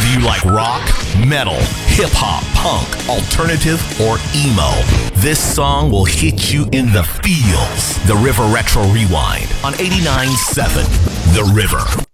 Whether you like rock, metal, hip-hop, punk, alternative, or emo, this song will hit you in the feels. The River Retro Rewind on 89.7 The River.